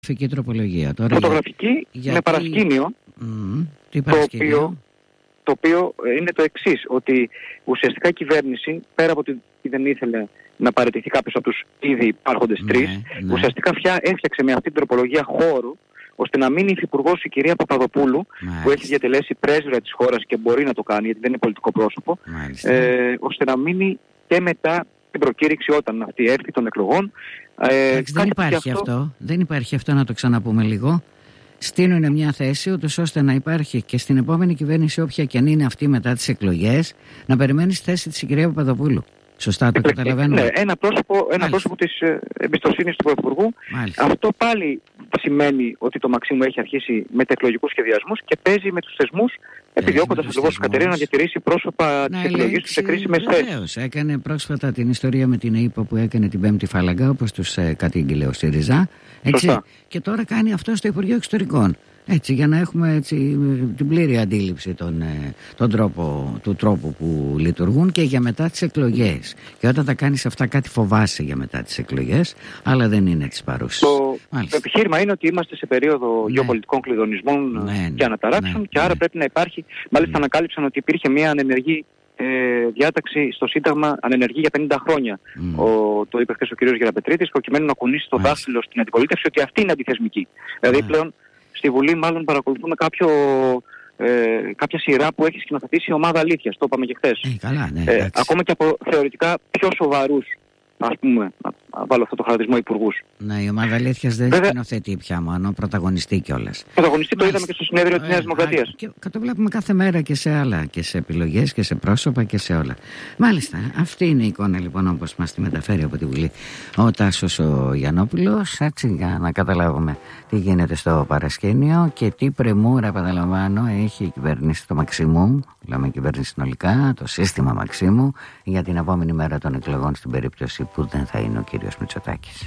Φωτογραφική τροπολογία. Τώρα φωτογραφική με παρασκήνιο, το οποίο είναι το εξής, ότι ουσιαστικά η κυβέρνηση, πέρα από ότι δεν ήθελε να παραιτηθεί κάποιος από τους ήδη υπάρχοντες τρεις, ουσιαστικά έφτιαξε με αυτή την τροπολογία χώρο, ώστε να μείνει υφυπουργός η κυρία Παπαδοπούλου, που έχει διατελέσει πρέσβυρα της χώρας και μπορεί να το κάνει, γιατί δεν είναι πολιτικό πρόσωπο, ώστε να μείνει και μετά την προκήρυξη όταν αυτή έρθει των εκλογών. Δεν υπάρχει αυτό, να το ξαναπούμε λίγο. Στείλουν μια θέση ούτως ώστε να υπάρχει και στην επόμενη κυβέρνηση, όποια και αν είναι αυτή μετά τις εκλογές, να περιμένει στη θέση της η κυρία Παπαδοπούλου. Σωστά το καταλαβαίνω. Ναι, ένα πρόσωπο της εμπιστοσύνης του Πρωθυπουργού. Αυτό πάλι σημαίνει ότι το Μαξίμου έχει αρχίσει με εκλογικούς σχεδιασμούς και παίζει με τους θεσμούς, επιδιώκοντας ακριβώς η Κατερίνα να διατηρήσει πρόσωπα της εκλογής του σε κρίσιμες θέσεις. Έκανε πρόσφατα την ιστορία με την ΕΥΠΑ που έκανε την Πέμπτη Φάλαγγα, όπως τους κατήγγειλε ο ΣΥΡΙΖΑ. Και τώρα κάνει αυτό στο Υπουργείο Εξωτερικών. Έτσι, για να έχουμε την πλήρη αντίληψη του τρόπου που λειτουργούν και για μετά τις εκλογές. Και όταν τα κάνεις αυτά, κάτι φοβάσαι για μετά τις εκλογές, αλλά δεν είναι τις παρούσες. Το επιχείρημα είναι ότι είμαστε σε περίοδο γεωπολιτικών κλειδονισμών και αναταράξεων, και άρα πρέπει να υπάρχει. Μάλιστα, ανακάλυψαν ότι υπήρχε μια ανενεργή διάταξη στο Σύνταγμα, ανενεργή για 50 χρόνια. Το είπε χθες ο κ. Γεραπετρίτης, προκειμένου να κουνήσει το δάχτυλο στην αντιπολίτευση ότι αυτή είναι αντιθεσμική. Δηλαδή πλέον στη Βουλή μάλλον παρακολουθούμε κάποια σειρά που έχει σκηνοθετήσει η ομάδα αλήθειας, το είπαμε και χθες. Ακόμα και από θεωρητικά πιο σοβαρούς, ας πούμε, να βάλω αυτό το χαρακτηρισμό, υπουργούς. Ναι, η ομάδα αλήθειας δεν σκηνοθετεί πια μόνο, πρωταγωνιστεί κιόλας. Πρωταγωνιστεί, το είδαμε και στο συνέδριο της Νέας Δημοκρατίας. Και το βλέπουμε κάθε μέρα και σε άλλα, και σε επιλογές και σε πρόσωπα και σε όλα. Μάλιστα, αυτή είναι η εικόνα λοιπόν, όπως μας τη μεταφέρει από τη Βουλή ο Τάσος ο Γιαννόπουλος, έτσι, για να καταλάβουμε τι γίνεται στο παρασκήνιο και τι πρεμούρα, επαναλαμβάνω, έχει η κυβέρνηση του Μαξίμου, λέμε κυβέρνηση συνολικά, το σύστημα Μαξίμου, για την επόμενη μέρα των εκλογών, στην περίπτωση που δεν θα είναι ο κύριος Μητσοτάκης.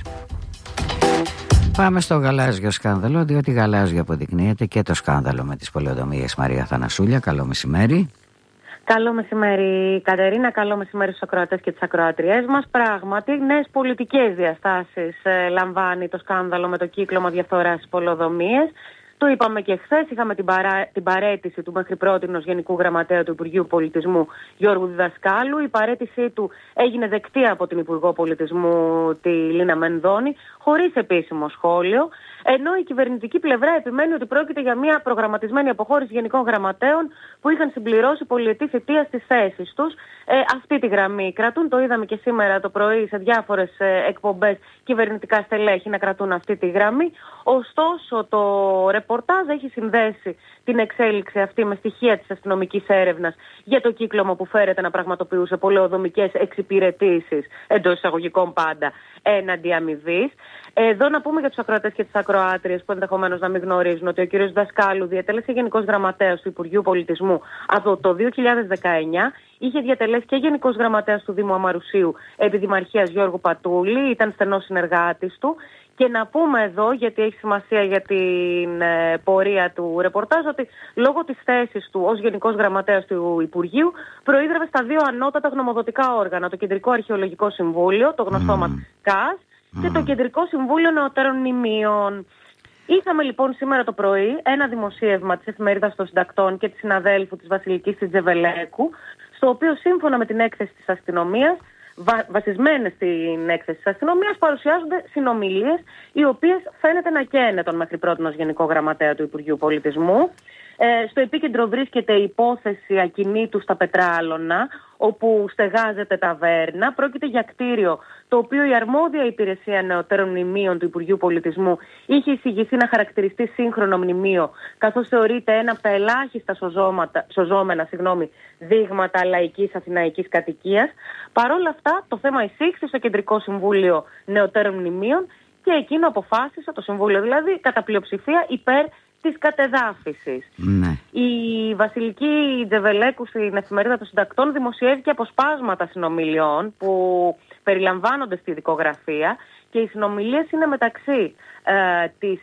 Πάμε στο γαλάζιο σκάνδαλο, διότι γαλάζιο αποδεικνύεται και το σκάνδαλο με τις πολεοδομίες. Μαρία Θανασούλια, καλό μεσημέρι. Καλό μεσημέρι, Κατερίνα, καλό μεσημέρι στους ακροατές και τις ακροατριές μας. Πράγματι, νέες πολιτικές διαστάσεις λαμβάνει το σκάνδαλο με το κύκλωμα διαφθοράς στις πολεοδομίες. Το είπαμε και χθες, είχαμε την παραίτηση του μέχρι πρότινος Γενικού Γραμματέα του Υπουργείου Πολιτισμού Γιώργου Διδασκάλου. Η παραίτησή του έγινε δεκτή από την Υπουργό Πολιτισμού, τη Λίνα Μενδώνη, χωρίς επίσημο σχόλιο. Ενώ η κυβερνητική πλευρά επιμένει ότι πρόκειται για μια προγραμματισμένη αποχώρηση γενικών γραμματέων που είχαν συμπληρώσει πολυετή θητεία στις θέσεις τους. Αυτή τη γραμμή κρατούν, το είδαμε και σήμερα το πρωί σε διάφορες εκπομπές κυβερνητικά στελέχη να κρατούν αυτή τη γραμμή. Ωστόσο, το ρεπορτάζ έχει συνδέσει την εξέλιξη αυτή με στοιχεία της αστυνομικής έρευνας για το κύκλωμα που φέρεται να πραγματοποιούσε πολεοδομικές εξυπηρετήσεις, εντός εισαγωγικών πάντα, έναντι αμοιβής. Εδώ να πούμε για τους ακροατές και τις ακροάτριες που ενδεχομένως να μην γνωρίζουν ότι ο κ. Δασκάλου διατέλεσε Γενικός Γραμματέας του Υπουργείου Πολιτισμού από το 2019. Είχε διατελέσει και Γενικός Γραμματέας του Δήμου Αμαρουσίου επί Δημαρχίας Γιώργου Πατούλη, ήταν στενός συνεργάτης του. Και να πούμε εδώ, γιατί έχει σημασία για την πορεία του ρεπορτάζ, ότι λόγω της θέσης του ως Γενικός Γραμματέας του Υπουργείου προείδρευε στα δύο ανώτατα γνωμοδοτικά όργανα, το Κεντρικό Αρχαιολογικό Συμβούλιο, το γνωστό μας ΚΑΣ, και το Κεντρικό Συμβούλιο Νεωτέρων Μνημείων. Είχαμε λοιπόν σήμερα το πρωί ένα δημοσίευμα της Εφημερίδας των Συντακτών και της συναδέλφου της Βασιλικής της Τζεβελέκου, στο οποίο σύμφωνα με την έκθεση της αστυνομίας, βασισμένες στην έκθεση της αστυνομίας, παρουσιάζονται συνομιλίες οι οποίες φαίνεται να καίνε τον μέχρι πρότινος Γενικό Γραμματέα του Υπουργείου Πολιτισμού. Στο επίκεντρο βρίσκεται η υπόθεση ακινήτου στα Πετράλωνα, όπου στεγάζεται ταβέρνα. Πρόκειται για κτίριο το οποίο η αρμόδια υπηρεσία νεωτέρων μνημείων του Υπουργείου Πολιτισμού είχε εισηγηθεί να χαρακτηριστεί σύγχρονο μνημείο, καθώς θεωρείται ένα από τα ελάχιστα σωζόμενα δείγματα λαϊκής αθηναϊκής κατοικίας. Παρ' όλα αυτά, το θέμα εισήχθη στο Κεντρικό Συμβούλιο Νεωτέρων Μνημείων και εκείνο αποφάσισε, το Συμβούλιο δηλαδή, κατά πλειοψηφία υπέρ της κατεδάφισης. Ναι. Η Βασιλική Τζεβελέκου στην Εφημερίδα των Συντακτών δημοσιεύει και αποσπάσματα συνομιλιών που περιλαμβάνονται στη δικογραφία, και οι συνομιλίες είναι μεταξύ της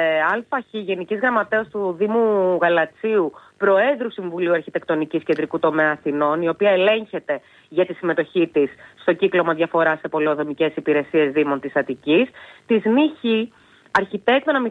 ΑΧ Γενικής Γραμματέας του Δήμου Γαλατσίου, Προέδρου Συμβουλίου Αρχιτεκτονικής Κεντρικού Τομέα Αθηνών, η οποία ελέγχεται για τη συμμετοχή της στο κύκλωμα διαφοράς σε πολεοδομικές υπηρεσίες Δήμων της Αττικής, της ΝΥΧ, αρχιτέκτονα